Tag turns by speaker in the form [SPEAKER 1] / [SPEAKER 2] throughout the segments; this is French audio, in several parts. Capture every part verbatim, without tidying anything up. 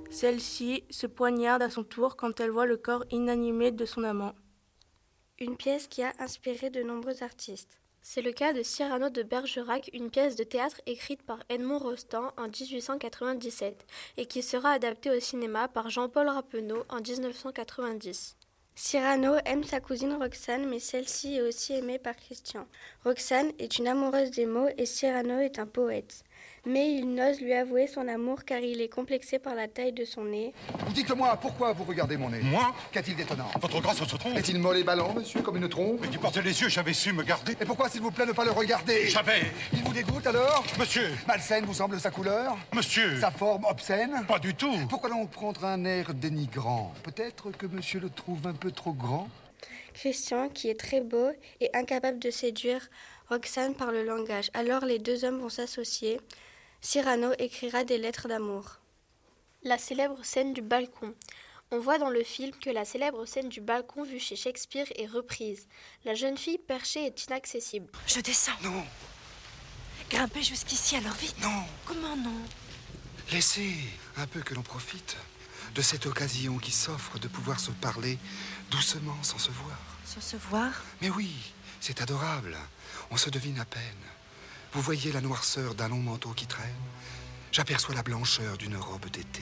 [SPEAKER 1] Celle-ci se poignarde à son tour quand elle voit le corps inanimé de son amant.
[SPEAKER 2] Une pièce qui a inspiré de nombreux artistes.
[SPEAKER 3] C'est le cas de Cyrano de Bergerac, une pièce de théâtre écrite par Edmond Rostand en dix-huit cent quatre-vingt-dix-sept et qui sera adaptée au cinéma par Jean-Paul Rappeneau en dix-neuf cent quatre-vingt-dix.
[SPEAKER 2] Cyrano aime sa cousine Roxane, mais celle-ci est aussi aimée par Christian. Roxane est une amoureuse des mots et Cyrano est un poète. Mais il n'ose lui avouer son amour car il est complexé par la taille de son nez.
[SPEAKER 4] Dites-moi, pourquoi vous regardez mon nez?
[SPEAKER 5] Moi?
[SPEAKER 4] Qu'a-t-il d'étonnant?
[SPEAKER 5] Votre grâce se trompe.
[SPEAKER 4] Est-il molle et ballant, monsieur, comme une trompe?
[SPEAKER 5] Mais qui portait les yeux, j'avais su me garder.
[SPEAKER 4] Et pourquoi, s'il vous plaît, ne pas le regarder?
[SPEAKER 5] J'avais.
[SPEAKER 4] Il vous dégoûte, alors?
[SPEAKER 5] Monsieur.
[SPEAKER 4] Malsaine vous semble sa couleur?
[SPEAKER 5] Monsieur.
[SPEAKER 4] Sa forme obscène?
[SPEAKER 5] Pas du tout.
[SPEAKER 4] Pourquoi donc prendre un air dénigrant? Peut-être que monsieur le trouve un peu trop grand?
[SPEAKER 2] Christian, qui est très beau et incapable de séduire Roxane par le langage. Alors les deux hommes vont s'associer. Cyrano écrira des lettres d'amour.
[SPEAKER 3] La célèbre scène du balcon. On voit dans le film que la célèbre scène du balcon vue chez Shakespeare est reprise. La jeune fille perchée est inaccessible.
[SPEAKER 6] Je descends.
[SPEAKER 4] Non.
[SPEAKER 6] Grimpez jusqu'ici, alors vite.
[SPEAKER 4] Non.
[SPEAKER 6] Comment non?
[SPEAKER 4] Laissez un peu que l'on profite de cette occasion qui s'offre de pouvoir se parler doucement sans se voir.
[SPEAKER 6] Sans se voir?
[SPEAKER 4] Mais oui, c'est adorable. On se devine à peine. Vous voyez la noirceur d'un long manteau qui traîne. J'aperçois la blancheur d'une robe d'été.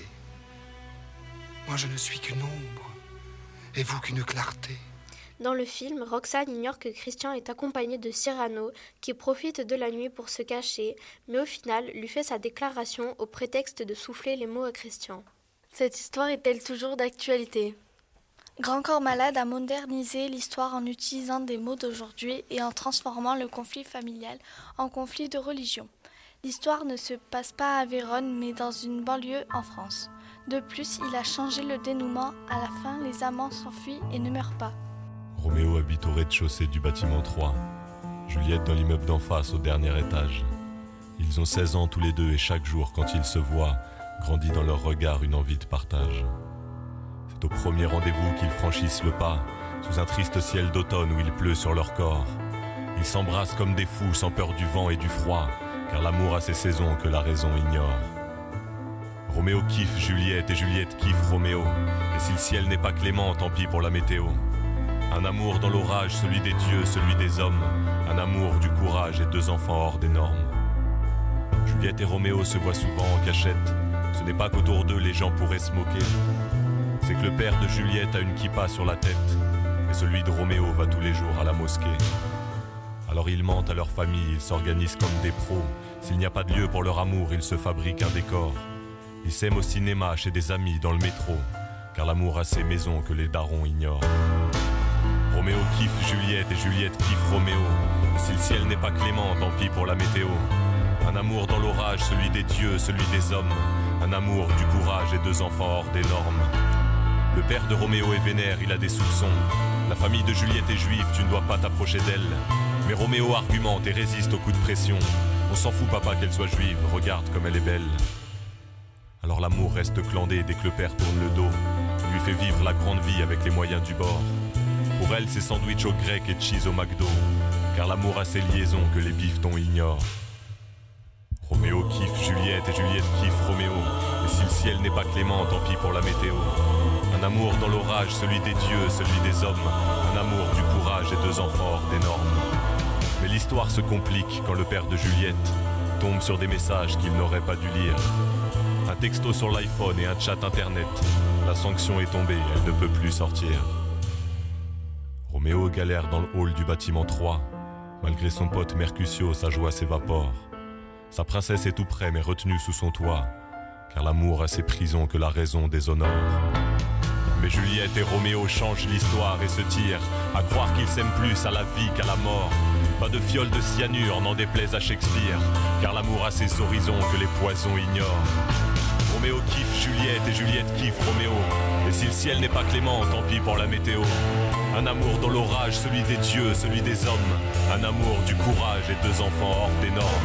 [SPEAKER 4] Moi, je ne suis qu'une ombre, et vous qu'une clarté.
[SPEAKER 3] Dans le film, Roxane ignore que Christian est accompagné de Cyrano, qui profite de la nuit pour se cacher, mais au final lui fait sa déclaration au prétexte de souffler les mots à Christian.
[SPEAKER 1] Cette histoire est-elle toujours d'actualité?
[SPEAKER 7] Grand Corps Malade a modernisé l'histoire en utilisant des mots d'aujourd'hui et en transformant le conflit familial en conflit de religion. L'histoire ne se passe pas à Vérone mais dans une banlieue en France. De plus, il a changé le dénouement. À la fin, les amants s'enfuient et ne meurent pas.
[SPEAKER 8] Roméo habite au rez-de-chaussée du bâtiment trois. Juliette dans l'immeuble d'en face au dernier étage. Ils ont seize ans tous les deux et chaque jour, quand ils se voient, grandit dans leur regard une envie de partage. C'est au premier rendez-vous qu'ils franchissent le pas, sous un triste ciel d'automne où il pleut sur leur corps. Ils s'embrassent comme des fous, sans peur du vent et du froid, car l'amour a ses saisons que la raison ignore. Roméo kiffe Juliette et Juliette kiffe Roméo, et si le ciel n'est pas clément, tant pis pour la météo. Un amour dans l'orage, celui des dieux, celui des hommes, un amour du courage et deux enfants hors des normes. Juliette et Roméo se voient souvent en cachette, ce n'est pas qu'autour d'eux les gens pourraient se moquer. C'est que le père de Juliette a une kippa sur la tête, et celui de Roméo va tous les jours à la mosquée. Alors ils mentent à leur famille, ils s'organisent comme des pros. S'il n'y a pas de lieu pour leur amour, ils se fabriquent un décor. Ils s'aiment au cinéma, chez des amis, dans le métro, car l'amour a ses maisons que les darons ignorent. Roméo kiffe Juliette et Juliette kiffe Roméo, et si le ciel n'est pas clément, tant pis pour la météo. Un amour dans l'orage, celui des dieux, celui des hommes, un amour du courage et deux enfants hors des normes. Le père de Roméo est vénère, il a des soupçons. La famille de Juliette est juive, tu ne dois pas t'approcher d'elle. Mais Roméo argumente et résiste aux coups de pression. On s'en fout papa qu'elle soit juive, regarde comme elle est belle. Alors l'amour reste clandé dès que le père tourne le dos. Il lui fait vivre la grande vie avec les moyens du bord. Pour elle c'est sandwich au grec et cheese au McDo, car l'amour a ses liaisons que les bifetons ignorent. Roméo kiffe Juliette et Juliette kiffe Roméo, et si le ciel n'est pas clément, tant pis pour la météo. Un amour dans l'orage, celui des dieux, celui des hommes, un amour du courage et deux enfants hors des normes. Mais l'histoire se complique quand le père de Juliette tombe sur des messages qu'il n'aurait pas dû lire. Un texto sur l'iPhone et un chat internet, la sanction est tombée, elle ne peut plus sortir. Roméo galère dans le hall du bâtiment trois, malgré son pote Mercutio, sa joie s'évapore. Sa princesse est tout près mais retenue sous son toit, car l'amour a ses prisons que la raison déshonore. Mais Juliette et Roméo changent l'histoire et se tirent à croire qu'ils s'aiment plus à la vie qu'à la mort. Pas de fiole de cyanure, n'en déplaise à Shakespeare, car l'amour a ses horizons que les poisons ignorent. Roméo kiffe Juliette et Juliette kiffe Roméo, et si le ciel n'est pas clément, tant pis pour la météo. Un amour dans l'orage, celui des dieux, celui des hommes, un amour du courage et deux enfants hors des normes.